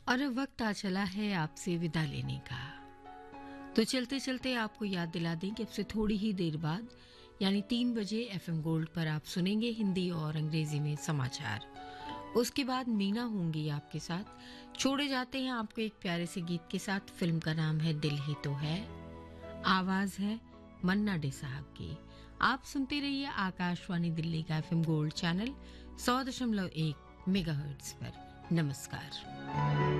और अब वक्त आ चला है आपसे विदा लेने का। तो चलते चलते आपको याद दिला दें कि अब से थोड़ी ही देर बाद यानी 3 बजे एफएम गोल्ड पर आप सुनेंगे हिंदी और अंग्रेजी में समाचार। उसके बाद मीना होंगी आपके साथ। छोड़े जाते हैं आपको एक प्यारे से गीत के साथ। फिल्म का नाम है दिल ही तो है, आवाज है मन्ना डे साहब की। आप सुनते रहिए आकाशवाणी दिल्ली का एफएम गोल्ड चैनल 100.1 मेगाहर्ट्ज पर। नमस्कार।